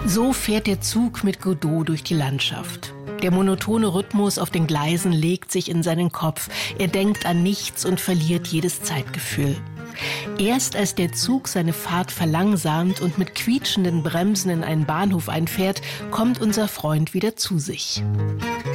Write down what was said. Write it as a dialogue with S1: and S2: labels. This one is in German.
S1: So fährt der Zug mit Godot durch die Landschaft. Der monotone Rhythmus auf den Gleisen legt sich in seinen Kopf. Er denkt an nichts und verliert jedes Zeitgefühl. Erst als der Zug seine Fahrt verlangsamt und mit quietschenden Bremsen in einen Bahnhof einfährt, kommt unser Freund wieder zu sich.